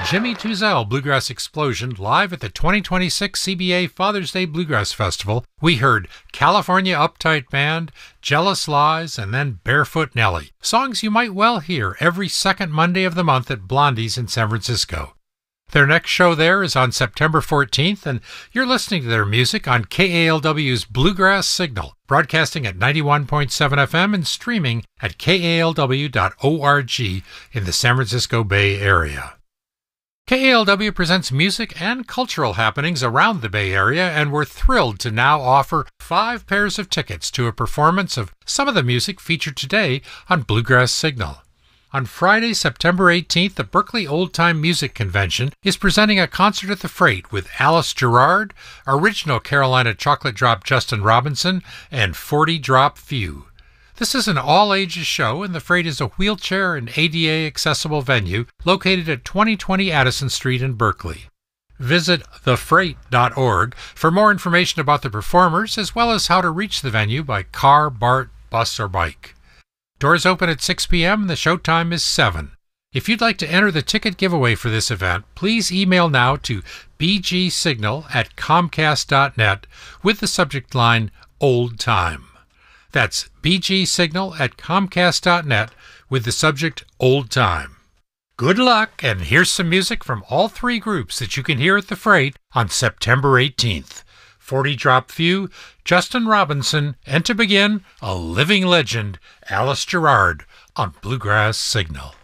Jimmy Tuzel Bluegrass Explosion live at the 2026 CBA Father's Day Bluegrass Festival. We heard California Uptight Band, Jealous Lies, and then Barefoot Nellie. Songs you might well hear every second Monday of the month at Blondie's in San Francisco. Their next show there is on September 14th, and you're listening to their music on KALW's Bluegrass Signal, broadcasting at 91.7 FM and streaming at kalw.org in the San Francisco Bay Area. KALW presents music and cultural happenings around the Bay Area, and we're thrilled to now offer 5 pairs of tickets to a performance of some of the music featured today on Bluegrass Signal. On Friday, September 18th, the Berkeley Old Time Music Convention is presenting a concert at the Freight with Alice Gerrard, original Carolina Chocolate Drop Justin Robinson, and 40 Drop Few. This is an all-ages show, and the Freight is a wheelchair and ADA-accessible venue located at 2020 Addison Street in Berkeley. Visit thefreight.org for more information about the performers, as well as how to reach the venue by car, BART, bus, or bike. Doors open at 6 p.m. and the show time is 7. If you'd like to enter the ticket giveaway for this event, please email now to bgsignal@comcast.net with the subject line Old Time. That's bgsignal@comcast.net with the subject Old Time. Good luck, and here's some music from all 3 groups that you can hear at the Freight on September 18th. 40 Drop Few, Justin Robinson, and to begin, a living legend, Alice Gerrard on Bluegrass Signal.